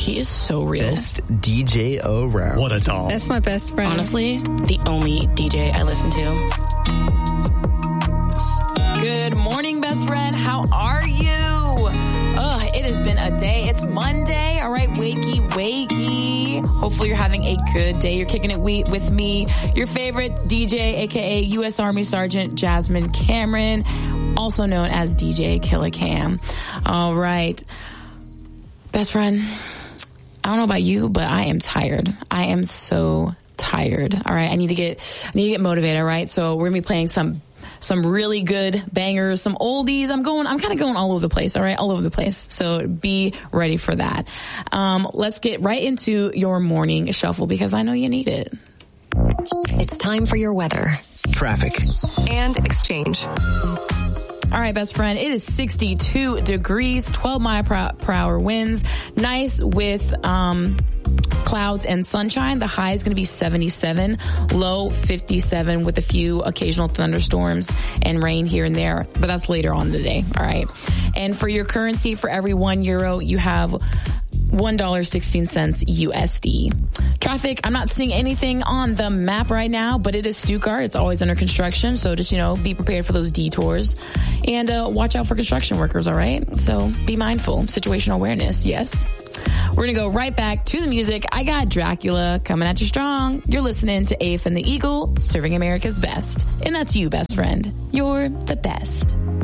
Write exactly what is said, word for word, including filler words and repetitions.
He is so real. Best D J around. What a doll. That's my best friend. Honestly, the only D J I listen to. Good morning, best friend. How are you? Ugh, it has been a day. It's Monday. All right, wakey, wakey. Hopefully you're having a good day. You're kicking it with me, your favorite D J, a k a. U S Army Sergeant Jasmine Cameron, also known as D J Killicam. All right. Best friend, I don't know about you, but I am tired. I am so tired. All right, I need to get, I need to get motivated. All right, so we're gonna be playing some, some really good bangers, some oldies. I'm going, I'm kind of going all over the place. All right, all over the place. So be ready for that. Um, let's get right into your morning shuffle because I know you need it. It's time for your weather, Traffic, and exchange. All right, best friend, it is sixty-two degrees, twelve mile per hour winds, nice with um clouds and sunshine. The high is going to be seventy-seven, low fifty-seven with a few occasional thunderstorms and rain here and there, but that's later on today. All right. And for your currency, for every one euro, you have one dollar and sixteen cents U S D. Traffic, I'm not seeing anything on the map right now, but it is Stuttgart. It's always under construction. So just, you know, be prepared for those detours and uh, watch out for construction workers. All right. So be mindful. Situational awareness. Yes. We're going to go right back to the music. I got Dracula coming at you strong. You're listening to A F and the Eagle, serving America's best. And that's you, best friend. You're the best.